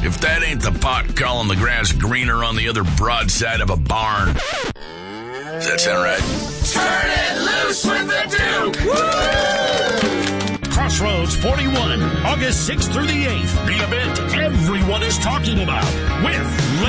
If that ain't the pot calling the grass greener on the other broadside of a barn. Does that sound right? Turn it loose with the Duke! Woo! Crossroads 41, August 6th through the 8th. The event everyone is talking about with